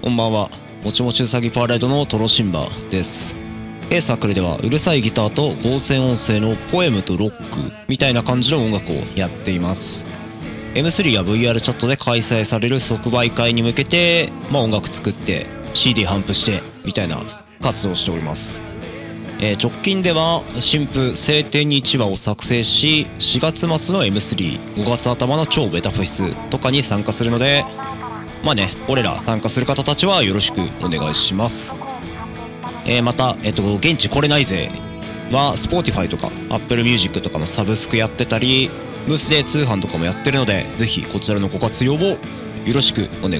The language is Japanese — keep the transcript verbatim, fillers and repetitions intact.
こんばんは。もちもちうさぎパレードのトロシンバです。A サークルではうるさいギターと合成音声のポエムとロックみたいな感じの音楽をやっています。エムスリー や ブイアール チャットで開催される即売会に向けて、まあ、音楽作って シーディー 頒布してみたいな活動をしております。えー、直近では新譜晴天にいちわを作成し、しがつ末の エムスリー、ごがつ頭の超ベタフェスとかに参加するので、まあね、俺ら参加する方たちはよろしくお願いします。えー、また、えっと、現地来れないぜは Spotify とか Apple Music とかのサブスクやってたり、ブースで通販とかもやってるので、ぜひこちらのご活用をよろしくお願いします。